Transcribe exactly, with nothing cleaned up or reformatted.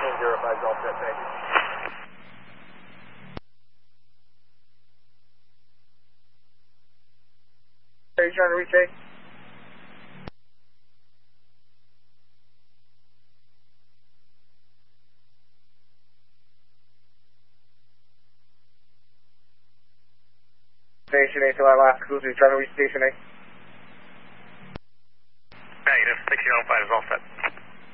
zero five Golf Jet, thank you. Are you trying to retake? Station eight to Alaska, who's trying to reach Station eight?